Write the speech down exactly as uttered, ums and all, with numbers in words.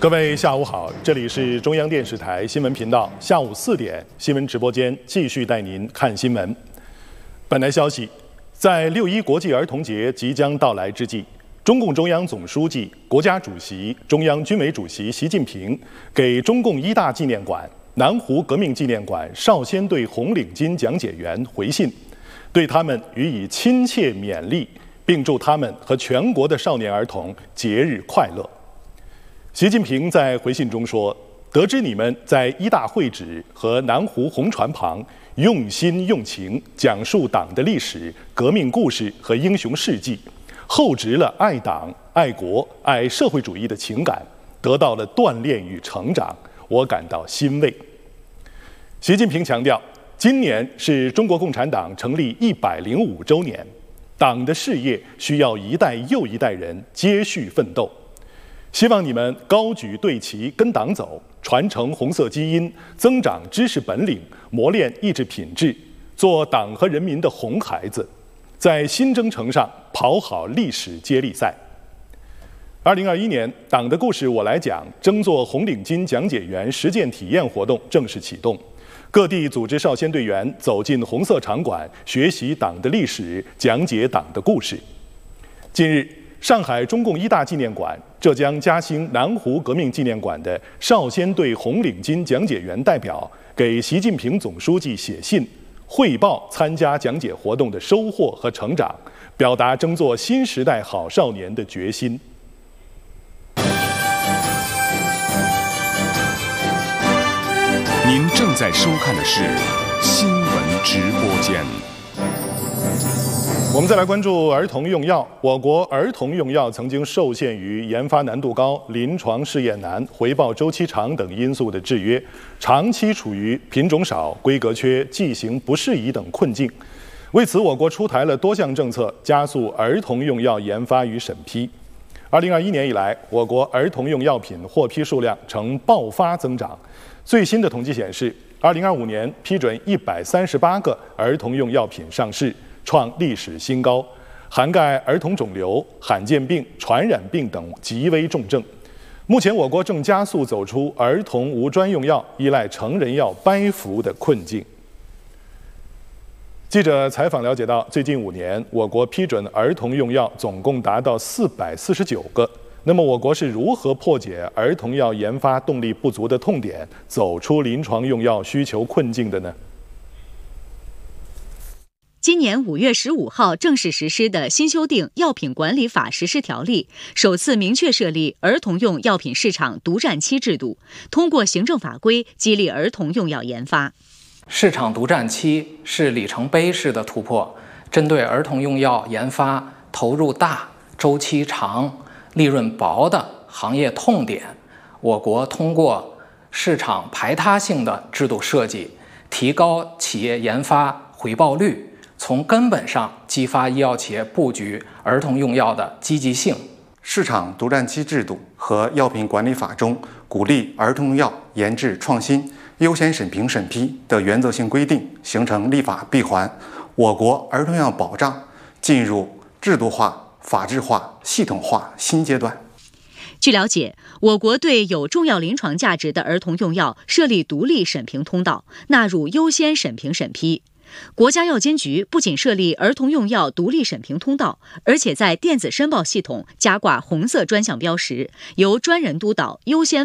各位下午好，这里是中央电视台新闻频道，下午四点新闻直播间继续带您看新闻。本台消息，在六一国际儿童节即将到来之际，中共中央总书记、国家主席、中央军委主席习近平给中共一大纪念馆、南湖革命纪念馆少先队红领巾讲解员回信，对他们予以亲切勉励，并祝他们和全国的少年儿童节日快乐。习近平在回信中说：“得知你们在一大会址和南湖红船旁用心用情讲述党的历史、革命故事和英雄事迹，厚植了爱党、爱国、爱社会主义的情感，得到了锻炼与成长，我感到欣慰。”习近平强调，今年是中国共产党成立一百零五周年，党的事业需要一代又一代人接续奋斗。希望你们高举队旗跟党走，传承红色基因，增长知识本领，磨练意志品质，做党和人民的红孩子，在新征程上跑好历史接力赛。二零二一年，党的故事我来讲争做红领巾讲解员实践体验活动正式启动，各地组织少先队员走进红色场馆，学习党的历史，讲解党的故事。近日，上海中共一大纪念馆、浙江嘉兴南湖革命纪念馆的少先队红领巾讲解员代表给习近平总书记写信，汇报参加讲解活动的收获和成长，表达争做新时代好少年的决心。 您正在收看的是新闻直播间。 我们再来关注儿童用药。我国儿童用药曾经受限于研发难度高、临床试验难、回报周期长等因素的制约，长期处于品种少、规格缺、剂型不适宜等困境。为此，我国出台了多项政策，加速儿童用药研发与审批。二零二一年以来，我国儿童用药品获批数量呈爆发增长。最新的统计显示，二零二五年批准一百三十八个儿童用药品上市，创历史新高，涵盖儿童肿瘤、罕见病、传染病等极危重症。目前，我国正加速走出儿童无专用药、依赖成人药掰服的困境。记者采访了解到，最近五年，我国批准儿童用药总共达到四百四十九个。那么，我国是如何破解儿童药研发动力不足的痛点，走出临床用药需求困境的呢？ 今年五月十五号正式实施的新修订《药品管理法实施条例》首次明确设立儿童用药品市场独占期制度，通过行政法规激励儿童用药研发。 市场独占期是里程碑式的突破，针对儿童用药研发投入大、周期长、利润薄的行业痛点，我国通过市场排他性的制度设计，提高企业研发回报率，从根本上激发医药企业布局儿童用药的积极性。 市场独占期制度和药品管理法中鼓励儿童用药研制创新、优先审评审批的原则性规定形成立法闭环，我国儿童药保障进入制度化、法治化、系统化新阶段。 据了解，我国对有重要临床价值的儿童用药设立独立审评通道，纳入优先审评审批。国家药监局不仅设立儿童用药独立审评通道，而且在电子申报系统加挂红色专项标识，由专人督导优先